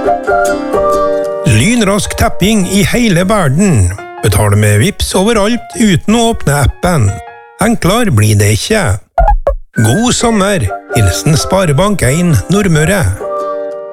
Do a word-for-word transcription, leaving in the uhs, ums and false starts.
Lynrask tapping i hele verden. Betal med Vipps overalt uten å åpne appen. Enklere blir det ikke. God sommer! Hilsen Sparebank en Nordmøre.